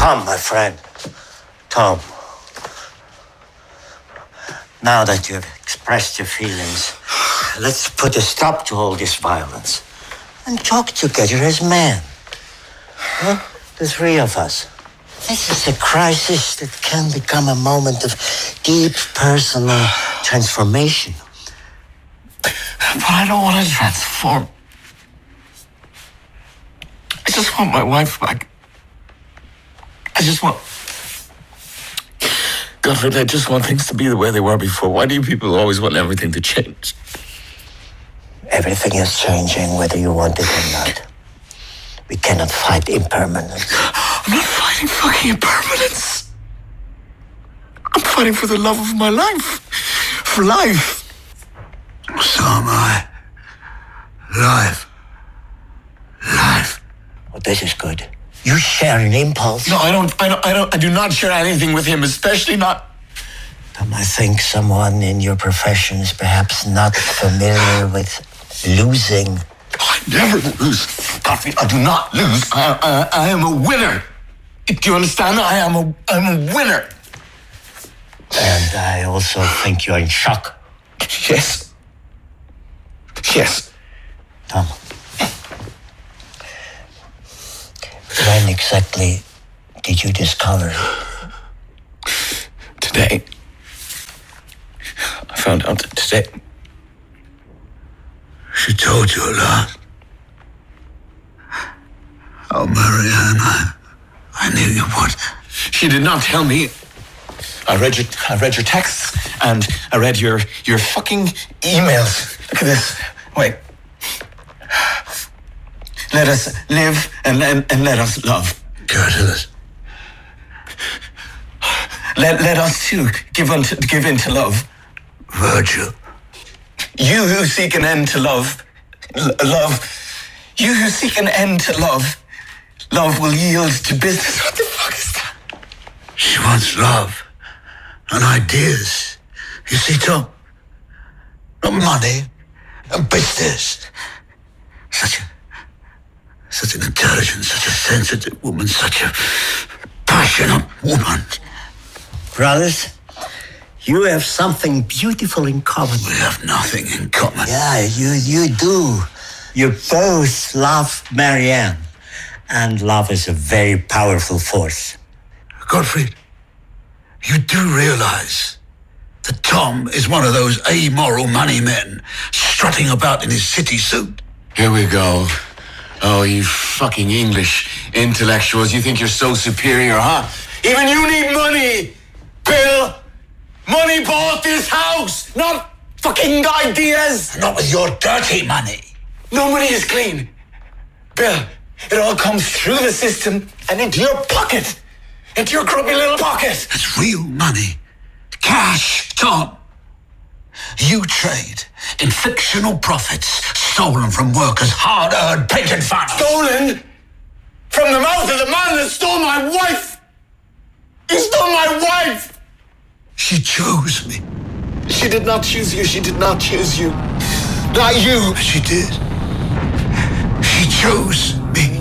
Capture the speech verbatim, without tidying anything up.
Tom, my friend. Tom. Now that you've expressed your feelings, let's put a stop to all this violence and talk together as men. Huh? The three of us. This is a crisis that can become a moment of deep personal transformation. But I don't want to transform. I just want my wife back. I just want... Godfrey, I just want things to be the way they were before. Why do you people always want everything to change? Everything is changing whether you want it or not. We cannot fight impermanence. I'm not fighting fucking impermanence. I'm fighting for the love of my life. For life. So am I. Life. Life. Well, this is good. You share an impulse. No, I don't, I don't, I don't, I do not share anything with him, especially not... Tom, I think someone in your profession is perhaps not familiar with losing. I never lose. Godfrey, I do not lose. I, I, I am a winner. Do you understand? I am a, I'm a winner. And I also think you're in shock. Yes. Yes. Tom. When exactly did you discover? Today. I found out today. She told you a lot. Oh, Marianne, I, I knew you would. She did not tell me. I read your, I read your texts, and I read your, your fucking emails. Look at this. Wait. Let us live and, and, and let us love. Curtis. Let, let us too give, unto, give in to love. Virgil. You who seek an end to love, l- love, you who seek an end to love, love will yield to business. What the fuck is that? She wants love and ideas. You see, Tom? Not money and business. Such a, such an intelligent, such a sensitive woman, such a passionate woman. Brothers, you have something beautiful in common. We have nothing in common. Yeah, you, you do. You both love Marianne. And love is a very powerful force. Gottfried, you do realize that Tom is one of those amoral money men strutting about in his city suit? Here we go. Oh, you fucking English intellectuals. You think you're so superior, huh? Even you need money, Bill. Money bought this house, not fucking ideas. Not with your dirty money. No money is clean. Bill, it all comes through the system and into your pocket. Into your grubby little pocket. It's real money. Cash, Tom. You trade in fictional profits stolen from workers' hard-earned pension funds. Stolen from the mouth of the man that stole my wife. He stole my wife. She chose me. She did not choose you. She did not choose you. Not you. She did. She chose me.